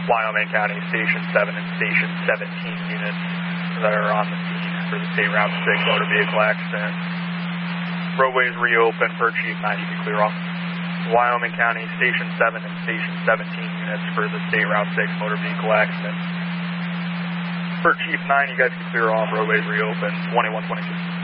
Wyoming County Station 7 and Station 17 units that are on the scene for the State Route 6 motor vehicle accident. Roadways reopened for Chief 9, you can clear off. Wyoming County Station 7 and Station 17 units for the State Route 6 motor vehicle accident. For Chief 9, you guys can clear off. Roadways reopened. 2122.